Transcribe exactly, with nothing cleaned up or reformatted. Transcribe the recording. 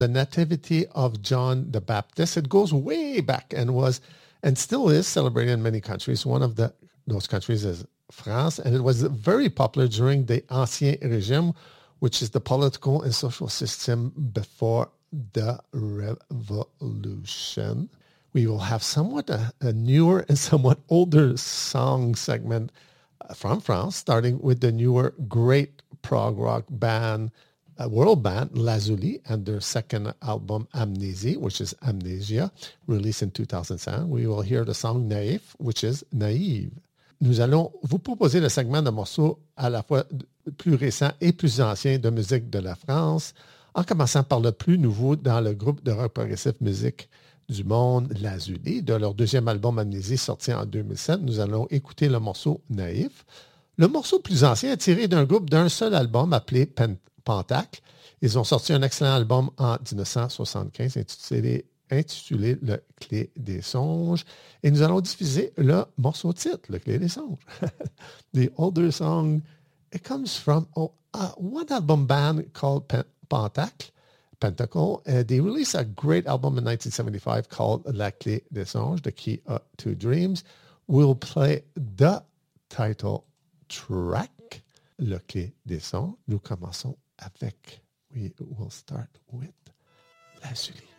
The Nativity of John the Baptist. It goes way back and was and still is celebrated in many countries. One of the those countries is France, and it was very popular during the Ancien Régime, which is the political and social system before the Revolution. We will have somewhat a, a newer and somewhat older song segment from France, starting with the newer great prog rock band, uh, world band, Lazuli, and their second album, Amnésie, which is Amnesia, released in two thousand seven. We will hear the song Naïf, which is Naïve. Nous allons vous proposer le segment de morceaux à la fois plus récents et plus anciens de musique de la France, en commençant par le plus nouveau dans le groupe de rock progressif musique du monde, Lazuli, de leur deuxième album Amnésie sorti en deux mille sept. Nous allons écouter le morceau Naïf. Le morceau plus ancien est tiré d'un groupe d'un seul album appelé Pen- Pentacle. Ils ont sorti un excellent album en dix-neuf cent soixante-quinze intitulé, intitulé Le Clé des songes. Et nous allons diffuser le morceau titre, Le Clé des songes. The older song, it comes from oh, uh, one album band called Pen- Pentacle. Pentacle. Uh, they released a great album in nineteen seventy-five called La Clé des songes, The Key uh, to Dreams. We'll play the title track, Le Clé des songes. Nous commençons avec, we will start with Lazuli.